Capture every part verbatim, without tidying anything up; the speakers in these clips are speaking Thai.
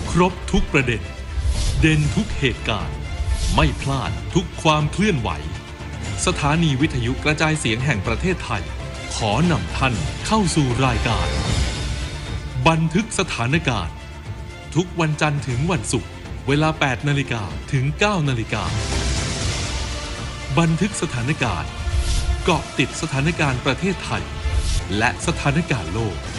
ครบทุกประเด็นเด่นทุกเหตุการณ์ไม่พลาดทุกความเคลื่อนไหวสถานีวิทยุกระจายเสียงแห่งประเทศไทยขอนำท่านเข้าสู่รายการบันทึกสถานการณ์ทุกวันจันทร์ถึงวันศุกร์เวลา แปดนาฬิกา ถึง เก้านาฬิกาบันทึกสถานการณ์เกาะติดสถานการณ์ประเทศไทยและสถานการณ์โลก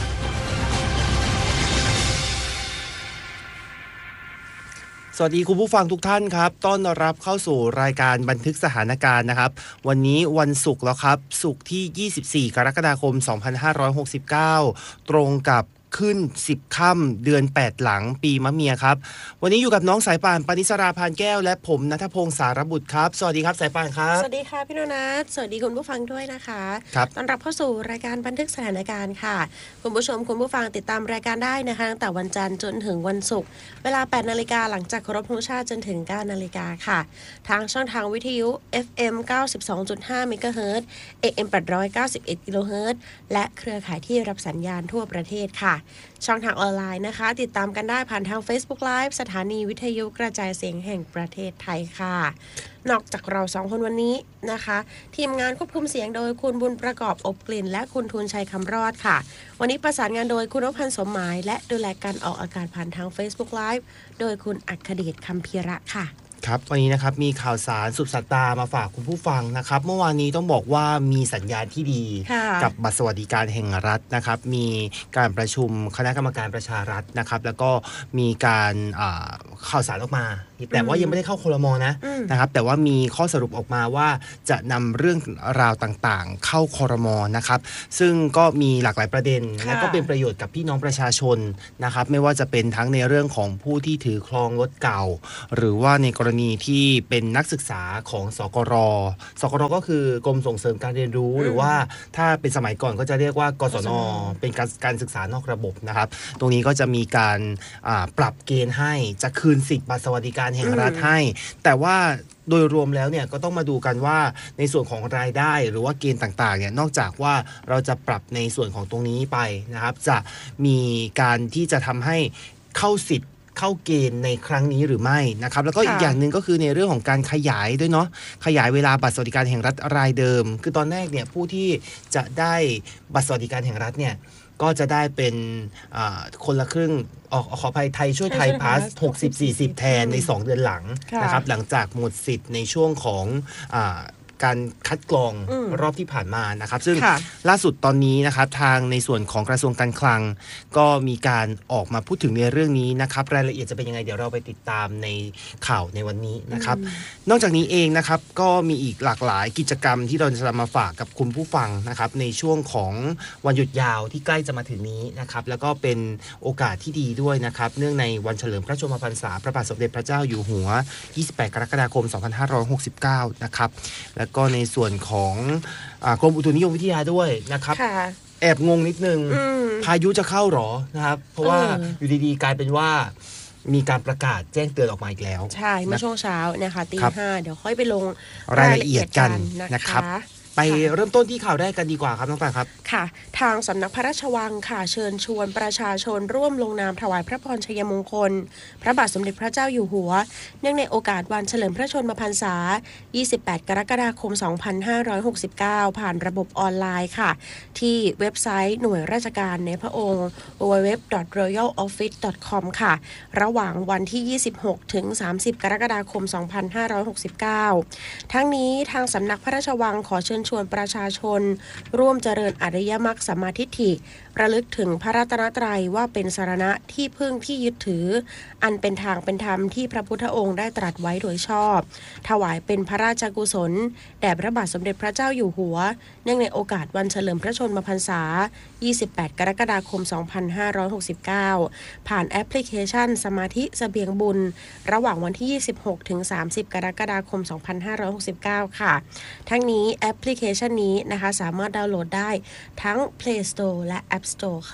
สวัสดีคุณผู้ฟังทุกท่านครับต้อนรับเข้าสู่รายการบันทึกสถานการณ์นะครับวันนี้วันศุกร์แล้วครับศุกร์ที่ยี่สิบสี่กรกฎาคมสองพันห้าร้อยหกสิบเก้าตรงกับขึ้นสิบค่ำเดือนแปดหลังปีมะเมียครับวันนี้อยู่กับน้องสายป่านปณิสราพานแก้วและผมณัฐพงศ์สารบุตรครับสวัสดีครับสายป่านครับสวัสดีค่ะพี่โนนัทสวัสดีคุณผู้ฟังด้วยนะคะครับต้อนรับเข้าสู่รายการบันทึกสถานการณ์ค่ะคุณผู้ชมคุณผู้ฟังติดตามรายการได้นะคะตั้งแต่วันจันทร์จนถึงวันศุกร์เวลา แปดนาฬิกาหลังจากเคารพธงชาติจนถึง เก้านาฬิกาค่ะทางช่องทางวิทยุ เอฟ เอ็ม เก้าสิบสองจุดห้า เมกะเฮิรตซ์ เอ เอ็ม แปดร้อยเก้าสิบเอ็ด กิโลเฮิรตซ์และเครือข่ายที่รับสัญญาณทั่วประเทศค่ะช่องทางออนไลน์นะคะติดตามกันได้ผ่านทาง Facebook Live สถานีวิทยุกระจายเสียงแห่งประเทศไทยค่ะนอกจากเราสองคนวันนี้นะคะทีมงานควบคุมเสียงโดยคุณบุญประกอบอบกลิ่นและคุณทูลชัยคำรอดค่ะวันนี้ประสานงานโดยคุณนพพันธ์สมหมายและดูแลการออกอากาศผ่านทาง Facebook Live โดยคุณอัคเดชคำพีระค่ะครับวันนี้นะครับมีข่าวสารสุดสัปดาห์มาฝากคุณผู้ฟังนะครับเมื่อวานนี้ต้องบอกว่ามีสัญญาณที่ดีกับบัตรสวัสดิการแห่งรัฐนะครับมีการประชุมคณะกรรมการประชารัฐนะครับแล้วก็มีการข่าวสารออกมาแต่ว่ายังไม่ได้เข้าครม.นะนะครับแต่ว่ามีข้อสรุปออกมาว่าจะนำเรื่องราวต่างๆเข้าครม.นะครับซึ่งก็มีหลากหลายประเด็นและก็เป็นประโยชน์กับพี่น้องประชาชนนะครับไม่ว่าจะเป็นทั้งในเรื่องของผู้ที่ถือครองรถเก่าหรือว่าในกรณีที่เป็นนักศึกษาของสกร.สกร.ก็คือกรมส่งเสริมการเรียนรู้หรือว่าถ้าเป็นสมัยก่อนก็จะเรียกว่ากศน.เป็นการการศึกษานอกระบบนะครับตรงนี้ก็จะมีการปรับเกณฑ์ให้จะคืนสิทธิ์บัตรสวัสดิการแห่งรัฐให้แต่ว่าโดยรวมแล้วเนี่ยก็ต้องมาดูกันว่าในส่วนของรายได้หรือว่าเกณฑ์ต่างๆเนี่ยนอกจากว่าเราจะปรับในส่วนของตรงนี้ไปนะครับจะมีการที่จะทำให้เข้าสิทธิ์เข้าเกณฑ์ในครั้งนี้หรือไม่นะครับแล้วก็อีกอย่างหนึ่งก็คือในเรื่องของการขยายด้วยเนาะขยายเวลาบัตรสวัสดิการแห่งรัฐรายเดิมคือตอนแรกเนี่ยผู้ที่จะได้บัตรสวัสดิการแห่งรัฐเนี่ยก็จะได้เป็นคนละครึ่งออกขออภัยไทยช่วยไทยพาสหกสิบ สี่สิบแทนในสองเดือนหลังนะครับหลังจากหมดสิทธิ์ในช่วงของอ่าการคัดกรองรอบที่ผ่านมานะครับซึ่งล่าสุดตอนนี้นะครับทางในส่วนของกระทรวงการคลังก็มีการออกมาพูดถึงในเรื่องนี้นะครับรายละเอียดจะเป็นยังไงเดี๋ยวเราไปติดตามในข่าวในวันนี้นะครับนอกจากนี้เองนะครับก็มีอีกหลากหลายกิจกรรมที่เราจะมาฝากกับคุณผู้ฟังนะครับในช่วงของวันหยุดยาวที่ใกล้จะมาถึงนี้นะครับแล้วก็เป็นโอกาสที่ดีด้วยนะครับเนื่องในวันเฉลิมพระชนมพรรษาพระบาทสมเด็จพระเจ้าอยู่หัวยี่สิบแปดกรกฎาคมสองพันห้าร้อยหกสิบเก้านะครับก็ในส่วนของกรมอุตุนิยมวิทยาด้วยนะครับแอบงงนิดนึงพายุจะเข้าหรอนะครับเพราะว่าอยู่ดีๆกลายเป็นว่ามีการประกาศแจ้งเตือนออกมาอีกแล้วใช่เมื่อช่วงเช้านะคะตีห้าเดี๋ยวค่อยไปลงรายละเอียดกันนะครับไปเริ่มต้นที่ข่าวแรกกันดีกว่าครับน้องปานครับค่ะทางสำนักพระราชวังค่ะเชิญชวนประชาชนร่วมลงนามถวายพระพรชัยมงคลพระบาทสมเด็จพระเจ้าอยู่หัวเนื่องในโอกาสวันเฉลิมพระชนมพรรษายี่สิบแปดกรกฎาคมสองพันห้าร้อยหกสิบเก้าผ่านระบบออนไลน์ค่ะที่เว็บไซต์หน่วยราชการในพระองค์ ดับเบิลยู ดับเบิลยู ดับเบิลยู ดอท รอยัลออฟฟิศ ดอท คอม ค่ะระหว่างวันที่ยี่สิบหกถึงสามสิบกรกฎาคมสองพันห้าร้อยหกสิบเก้าทั้งนี้ทางสำนักพระราชวังขอเชิญชวนประชาชนร่วมเจริญอริยมรรคสัมมาทิฏฐิระลึกถึงพระรัตนตรัยว่าเป็นสรณะที่พึ่งที่ยึดถืออันเป็นทางเป็นธรรมที่พระพุทธองค์ได้ตรัสไว้โดยชอบถวายเป็นพระราชกุศลแด่พระบาทสมเด็จพระเจ้าอยู่หัวเนื่องในโอกาสวันเฉลิมพระชนมพรรษายี่สิบแปดกรกฎาคมสองพันห้าร้อยหกสิบเก้าผ่านแอปพลิเคชันสมาธิเสบียงบุญระหว่างวันที่ยี่สิบหกถึงสามสิบกรกฎาคมสองพันห้าร้อยหกสิบเก้าค่ะทั้งนี้แอปพลิเคชันนี้นะคะสามารถดาวน์โหลดได้ทั้ง Play Store และ App Store ค่ะ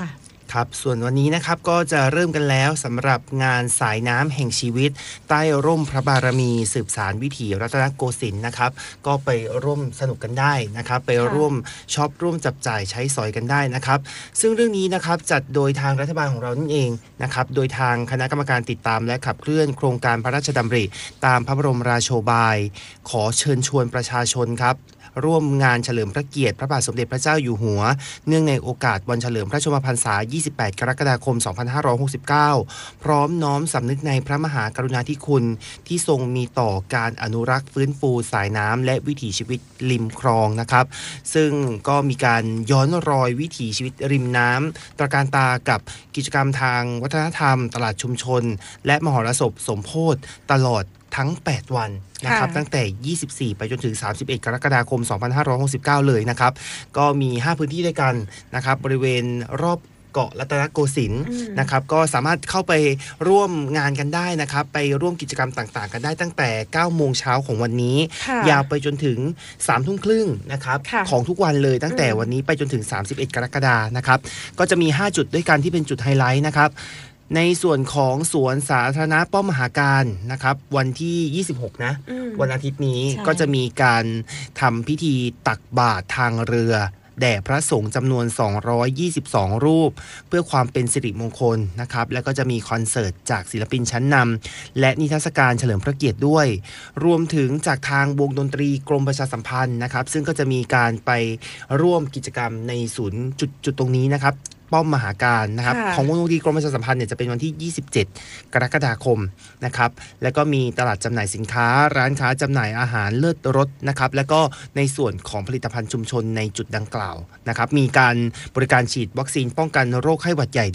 ครับส่วนวันนี้นะครับก็จะเริ่มกันแล้วสำหรับงานสายน้ำแห่งชีวิตใต้ร่มพระบารมีสืบสานวิถีรัตนโกสินทร์นะครับก็ไปร่วมสนุกกันได้นะครับไปร่วมช็อปร่วมจับจ่ายใช้สอยกันได้นะครับซึ่งเรื่องนี้นะครับจัดโดยทางรัฐบาลของเรานั่นเองนะครับโดยทางคณะกรรมการติดตามและขับเคลื่อนโครงการพระราชดำริตามพระบรมราโชบายขอเชิญชวนประชาชนครับร่วมงานเฉลิมพระเกียรติพระบาทสมเด็จพระเจ้าอยู่หัวเนื่องในโอกาสวันเฉลิมพระชนมพรรษายี่สิบแปดกรกฎาคมสองพันห้าร้อยหกสิบเก้าพร้อมน้อมสำนึกในพระมหากรุณาธิคุณที่ทรงมีต่อการอนุรักษ์ฟื้นฟูสายน้ำและวิถีชีวิตริมคลองนะครับซึ่งก็มีการย้อนรอยวิถีชีวิตริมน้ำตระการตากับกิจกรรมทางวัฒนธรรมตลาดชุมชนและมหรสพสมโภชตลอดทั้งแปดวันนะครับตั้งแต่ยี่สิบสี่ไปจนถึงสามสิบเอ็ดกรกฎาคมสองพันห้าร้อยหกสิบเก้าเลยนะครับก็มีห้าพื้นที่ด้วยกันนะครับบริเวณรอบเกาะรัตนโกสินทร์นะครับก็สามารถเข้าไปร่วมงานกันได้นะครับไปร่วมกิจกรรมต่างๆกันได้ตั้งแต่เก้าโมงเช้าของวันนี้ยาวไปจนถึงสามทุ่มครึ่งนะครับของทุกวันเลยตั้งแต่วันนี้ไปจนถึงสามสิบเอ็ดกรกฎาคมนะครับก็จะมีห้าจุดด้วยกันที่เป็นจุดไฮไลท์นะครับในส่วนของสวนสาธารณะป้อมมหาการนะครับวันที่ยี่สิบหกนะวันอาทิตย์นี้ก็จะมีการทำพิธีตักบาตรทางเรือแด่พระสงฆ์จำนวนสองร้อยยี่สิบสองรูปเพื่อความเป็นสิริมงคลนะครับแล้วก็จะมีคอนเสิร์ตจากศิลปินชั้นนำและนิทรรศการเฉลิมพระเกียรติด้วยรวมถึงจากทางวงดนตรีกรมประชาสัมพันธ์นะครับซึ่งก็จะมีการไปร่วมกิจกรรมในศูนย์จุดจุดตรงนี้นะครับป้อมมหาการนะครับของวงดนตรีกรมประชาสัมพันธ์เนี่ยจะเป็นวันที่ยี่สิบเจ็ดกรกฎาคมนะครับแล้วก็มีตลาดจำหน่ายสินค้าร้านค้าจำหน่ายอาหารเลิศรสนะครับแล้วก็ในส่วนของผลิตภัณฑ์ชุมชนในจุดดังกล่าวนะครับมีการบริการฉีดวัคซีนป้องกันโรคไข้หวัดใหญ่